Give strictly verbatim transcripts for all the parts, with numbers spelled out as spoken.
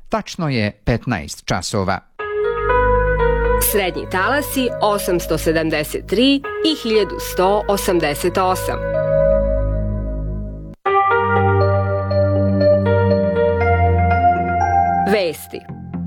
Tačno je petnaest časova. Srednji talasi osamsto sedamdeset tri i hiljadu sto osamdeset osam. Vesti.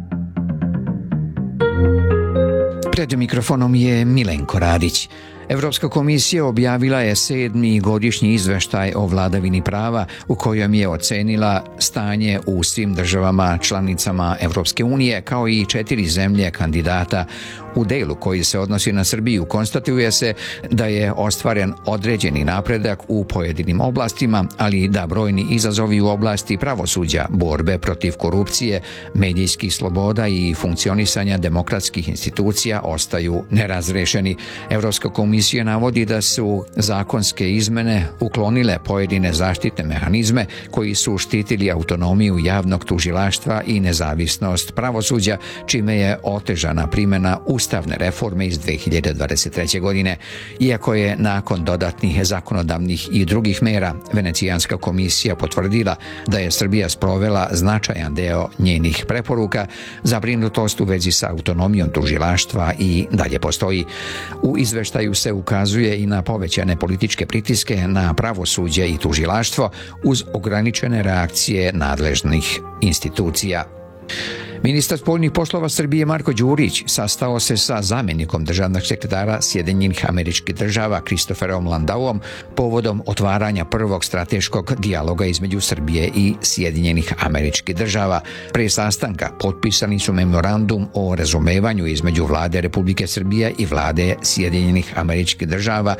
Pred mikrofonom je Milenko Radić. Evropska komisija objavila je sedmi godišnji izveštaj o vladavini prava u kojem je ocenila stanje u svim državama članicama Evropske unije kao i četiri zemlje kandidata. U delu koji se odnosi na Srbiju konstatuje se da je ostvaren određeni napredak u pojedinim oblastima, ali da brojni izazovi u oblasti pravosuđa, borbe protiv korupcije, medijskih sloboda i funkcionisanja demokratskih institucija ostaju nerazrešeni. Evropska komisija navodi da su zakonske izmene uklonile pojedine zaštitne mehanizme koji su štitili autonomiju javnog tužilaštva i nezavisnost pravosuđa, čime je otežana primjena ustavne reforme iz dve hiljade dvadeset treće. godine. Iako je nakon dodatnih zakonodavnih i drugih mera Venecijanska komisija potvrdila da je Srbija sprovela značajan deo njenih preporuka, zabrinutost u vezi sa autonomijom tužilaštva i dalje postoji. U izveštaju se ukazuje i na povećane političke pritiske na pravosuđe i tužilaštvo uz ograničene reakcije nadležnih institucija. Ministar spoljnih poslova Srbije Marko Đurić sastao se sa zamjenikom državnog sekretara Sjedinjenih Američkih Država Kristoferom Landauom povodom otvaranja prvog strateškog dijaloga između Srbije i Sjedinjenih Američkih Država. Pre sastanka potpisani su memorandum o razumevanju između vlade Republike Srbije i vlade Sjedinjenih Američkih Država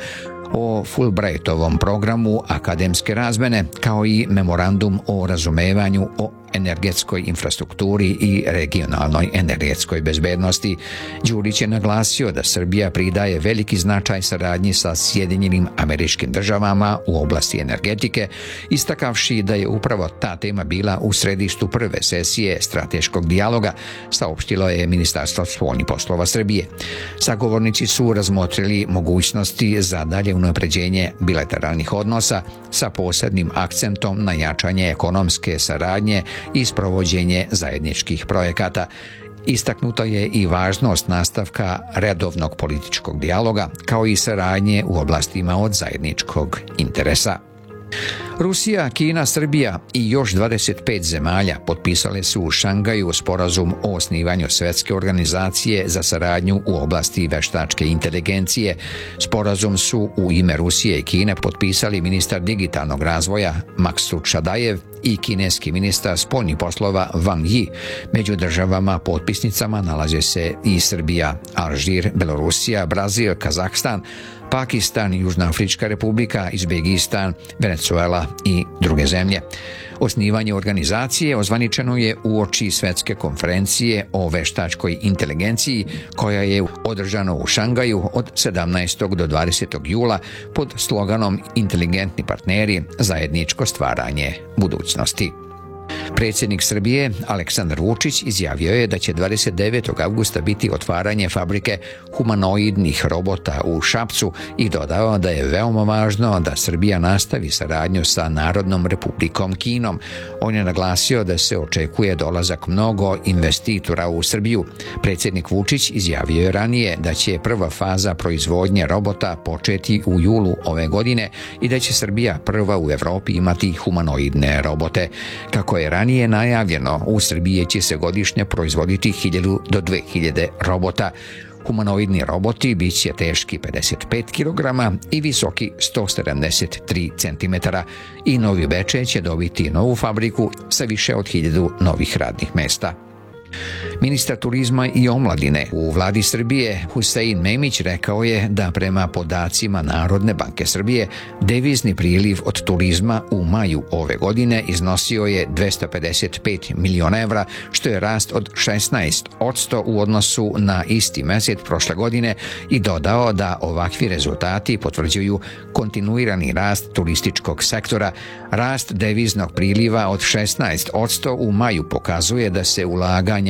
o Fulbrightovom programu akademske razmene, kao i memorandum o razumevanju o energetskoj infrastrukturi i regionalnoj energetskoj bezbednosti. Đurić je naglasio da Srbija pridaje veliki značaj saradnji sa Sjedinjenim Američkim Državama u oblasti energetike, istakavši da je upravo ta tema bila u središtu prve sesije strateškog dijaloga, saopštilo je Ministarstvo spoljnih poslova Srbije. Sagovornici su razmotrili mogućnosti za dalje unapređenje bilateralnih odnosa sa posebnim akcentom na jačanje ekonomske saradnje i sprovođenje zajedničkih projekata. Istaknuta je i važnost nastavka redovnog političkog dijaloga, kao i saradnje u oblastima od zajedničkog interesa. Rusija, Kina, Srbija i još dvadeset pet zemalja potpisale su u Šangaju sporazum o osnivanju Svetske organizacije za saradnju u oblasti veštačke inteligencije. Sporazum su u ime Rusije i Kine potpisali ministar digitalnog razvoja Maksut Šadajev i kineski ministar spoljnih poslova Wang Yi. Među državama potpisnicama nalaze se i Srbija, Alžir, Belorusija, Brazil, Kazahstan, Pakistan, Južnoafrička republika, Uzbekistan, Venezuela i druge zemlje. Osnivanje organizacije ozvaničeno je uoči Svetske konferencije o veštačkoj inteligenciji koja je održana u Šangaju od sedamnaestog do dvadesetog jula pod sloganom Inteligentni partneri, zajedničko stvaranje budućnosti. Predsjednik Srbije Aleksandar Vučić izjavio je da će dvadeset devetog avgusta biti otvaranje fabrike humanoidnih robota u Šapcu i dodao da je veoma važno da Srbija nastavi saradnju sa Narodnom Republikom Kinom. On je naglasio da se očekuje dolazak mnogo investitora u Srbiju. Predsjednik Vučić izjavio je ranije da će prva faza proizvodnje robota početi u julu ove godine i da će Srbija prva u Evropi imati humanoidne robote. Kako je ranije najavljeno, u Srbiji će se godišnje proizvoditi hiljadu do dve hiljade robota. Humanoidni roboti bit će teški pedeset pet kilograma i visoki sto sedamdeset tri centimetra i Novi Bečej će dobiti novu fabriku sa više od hiljadu novih radnih mesta. Ministar turizma i omladine u vladi Srbije Husein Memić rekao je da prema podacima Narodne banke Srbije devizni priliv od turizma u maju ove godine iznosio je dvesta pedeset pet miliona evra, što je rast od šesnaest posto u odnosu na isti mjesec prošle godine i dodao da ovakvi rezultati potvrđuju kontinuirani rast turističkog sektora. Rast deviznog priliva od šesnaest posto u maju pokazuje da se ulaganja u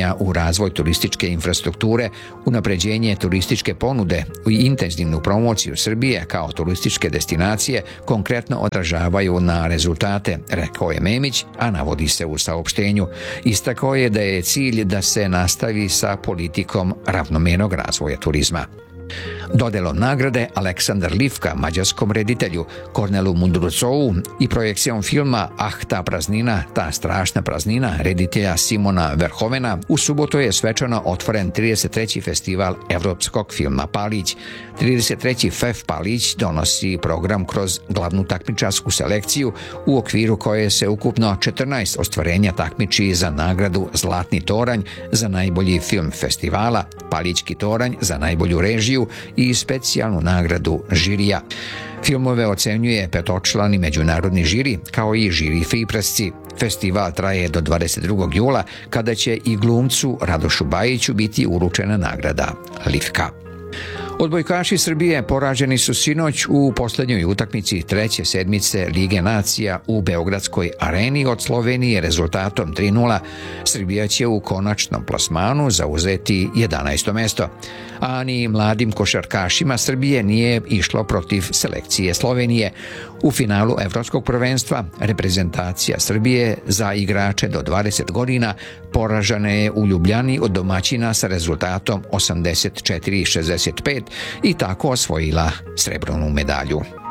razvoj turističke infrastrukture, unapređenje turističke ponude i intenzivnu promociju Srbije kao turističke destinacije konkretno odražavaju na rezultate, rekao je Memić, a navodi se u saopštenju. Istakao je da je cilj da se nastavi sa politikom ravnomernog razvoja turizma. Dodelom nagrade Aleksandar Livka mađarskom reditelju Kornelu Mundrucovu i projekcijom filma Ah, ta praznina, ta strašna praznina reditelja Simona Verhovena u subotu je svečano otvoren trideset treći festival evropskog filma Palić. trideset treći F E F Palić donosi program kroz glavnu takmičarsku selekciju u okviru koje se ukupno četrnaest ostvarenja takmiči za nagradu Zlatni toranj za najbolji film festivala, Palićki toranj za najbolju režiju i specijalnu nagradu žirija. Filmove ocenjuje petočlani međunarodni žiri, kao i žiri Fipresci. Festival traje do dvadeset drugog jula, kada će i glumcu Radošu Bajiću biti uručena nagrada Livka. Odbojkaši Srbije poraženi su sinoć u poslednjoj utakmici treće sedmice Lige nacija u Beogradskoj areni od Slovenije rezultatom tri nula. Srbija će u konačnom plasmanu zauzeti jedanaesto mesto. A ni mladim košarkašima Srbije nije išlo protiv selekcije Slovenije. U finalu Evropskog prvenstva reprezentacija Srbije za igrače do dvadeset godina poražena je u Ljubljani od domaćina sa rezultatom osamdeset četiri šezdeset pet i tako osvojila srebrnu medalju.